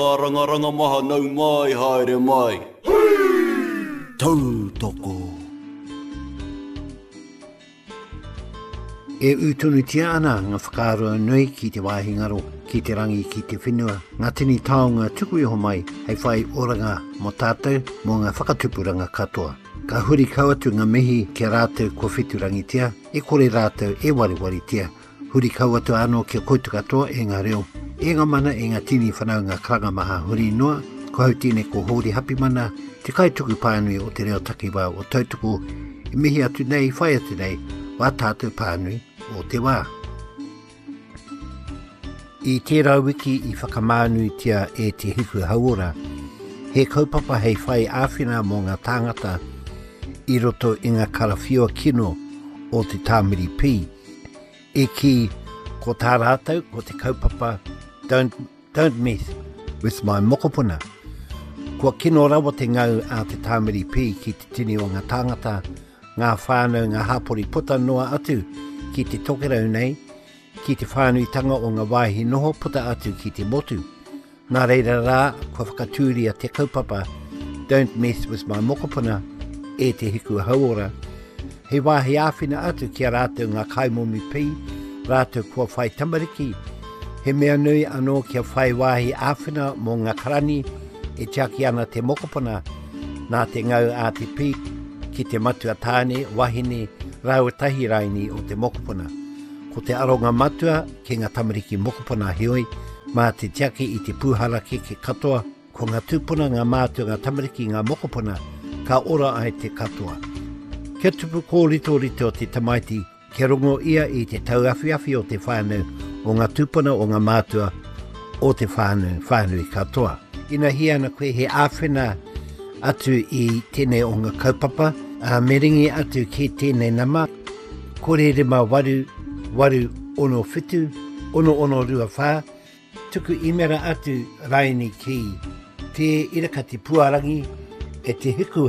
Ranga maha nau mai haere mai. Tau toko. E utunu tia ana ngā whakaaro nui ki te wāhingaro, ki te rangi ki te whenua. Ngā tini taonga tuku iho mai, hei whai oranga mo tātou mō ngā whakatupuranga katoa. Ka huri kauatu ngā mihi kia rātou kua whiturangi tia, e kore rātou e wariwari tia. Huri kauatu anō kia koitu katoa e ngā reo. E ngā mana e ngā tini whanau ngā kranga maha huri noa, ko hau tine ko hori hapi mana, te kaituku pānui o te reo takiwā o tautuku, e mihi atu nei, whai atu nei, wā tātou pānui o te wā. I tērā wiki i whakamānui tia e te hiku hauora, he kaupapa hei whai āwhina mō ngā tāngata i roto i ngā karawhiua kino o te tāmiri pī. E ki ko tā rātou, ko te kaupapa, don't mess with my mokopuna. Kua kino rawa te ngau a te tāmiri pī ki te tini o ngā tāngata, ngā whānau, ngā hapori puta noa atu ki te tokerau nei, ki te whānuitanga o ngā wāhi noho puta atu ki te motu. Nā reira rā, kua whakatūria te kaupapa, don't mess with my mokopuna, e te hiku hauora. He wāhi āwhina atu kia rātou ngā kaimomi pī, rātou kua whai tamariki. He mea nui anō kia whai wāhi āwhina mō ngā karani, e tiaki ana te mokopuna, nā te ngau a te pī, ki te matua tāne, wahine, rauatahi raini o te mokopuna. Ko te aronga matua ki ngā tamariki mokopuna hioi, mā te tiaki i te pūhara ke katoa, ko ngā tūpuna ngā mātua ngā tamariki ngā mokopuna, ka ora ai te katoa. Kia tupu ko rito o te tamaiti, kia rongo ia i te tauawhiawhi o te whānau, o ngā tūpuna o ngā mātua o te whānau katoa. Ina hiana koe he āwhina atu i tēnei o ngā kaupapa, me ringi atu ki tēnei nama, kore rima waru ono whitu, ono rua whā, tuku imera atu raini ki te irakati puarangi e te hiku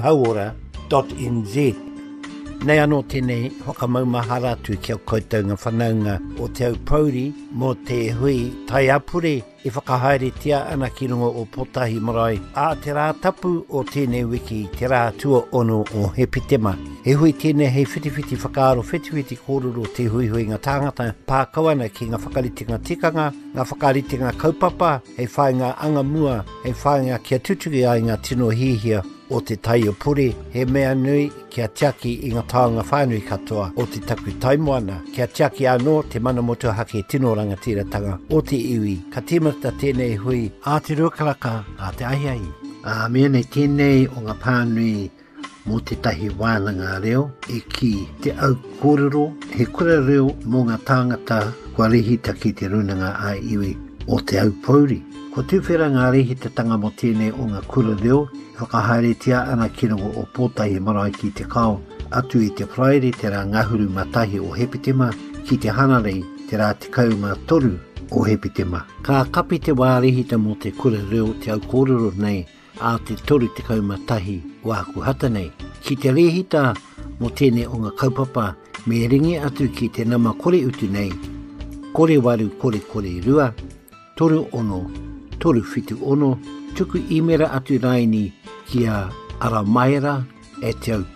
hauora.nz. Nei anō tēnei whakamaumahara atu kia koutou ngā whanaunga o te au pauri mō te hui tai apure e whakahaere tia ana ki rungo o Potahi Marae. A te rā tapu o tēnei wiki, te rā tua ono o Hepitema. He hui tēnei hei whitiwhiti whakaaro, whitiwhiti kōrero te hui ngā tāngata pākawana ki ngā whakaritinga tikanga, ngā whakaritinga kaupapa, hei whai ngā anga mua, hei whai ngā kia tutuki ai ngā tino hihia o te tai o pure, he mea nui kia tiaki i ngā taonga whānui katoa o te taku taimoana, kia tiaki anō te mana motu hake tino rangatiratanga o te iwi, ka tīmata tēnei hui a te ruakaraka a te ahiahi. Mea nei tēnei o ngā pānui mō te tahi wānanga reo, e ki te au kōrero, he kura reo mō ngā tāngata kua rihita ki te runanga a iwi o te au pauri. Ko tūwhera ngā rehitatanga mo tēnei o ngā kura reo, whakahaere tia ana ki rungo o Potahi Marae ki te kao, atu i te praere te rā ngahuru matahi o Hepitema, ki te hanarei te rā te kauma toru o Hepitema. Ka kapi te wā rehita mo te kura reo te au kōrero nei, a te toru te kauma tahi wāku hata nei. Ki te rehita mo tēnei o ngā kaupapa, me ringi atu ki te nama kore utu nei, kore waru kore rua, toru ono, toru whitu ono, tuku imera atu raini kia aramaera e te au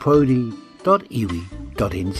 pauri.iwi.nz.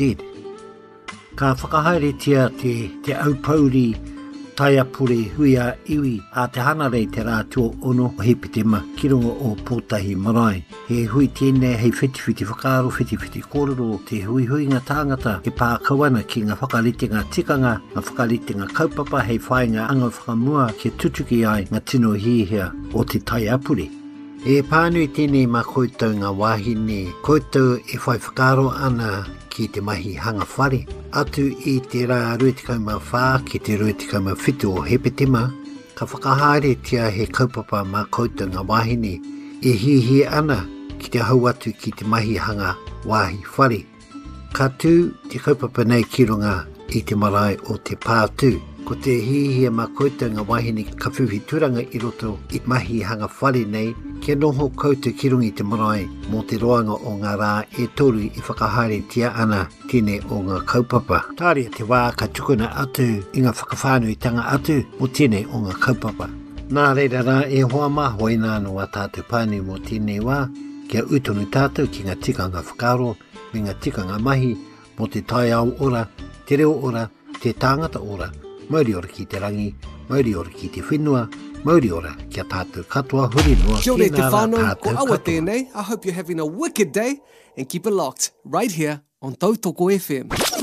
Ka whakahaere tia te au pauri tai apure huia iwi a te hanarei te rā tua ono o Hepitema ki rungo o Potahi Marae. He hui tēnei hei whitiwhiti whakaaro, whitiwhiti kōrero, te hui ngā tāngata ke pākawana ki ngā whakaritinga tikanga, ngā whakaritinga kaupapa hei whainga anga whakamua ki tutuki ai ngā tino hihia o te tai apure. E pānui tēnei mā koutou ngā wāhine, koutou e whai whakaaro ana ki te mahi hanga whare, atu i te rā 24 ki te 27 o Hepitema, ka whakahaere tia he kaupapa mā koutou ngā wāhine, e hihi ana ki te hau atu ki te mahi hanga wāhi whare. Ka tū te kaupapa nei ki runga i te marae o te pātū. Ko te hihia mā koutou ngā wahine ka whiwhi turanga i roto i mahi hanga whare nei, kia noho koutou ki rungi te marae mō te roanga o ngā rā e toru i whakahaere tia ana tine o ngā kaupapa. Tāria te wā ka tukuna atu i ngā whakawhānuitanga atu mo tine o ngā kaupapa. Nā reira rā e hoa mā hoi nānu a tātou pāni mō tēnei wā, kia utonu tātou ki ngā tikanga whakaro, me ngā tikanga mahi, mō te tai au ora, te reo ora, te tāngata ora, mauri ora ki te rangi, mauri ora ki te whenua, mauri ora kia tātou katoa huri noa. Kia ora te whānau, ko awa tēnei. I hope you're having a wicked day and keep it locked right here on Tautoko FM.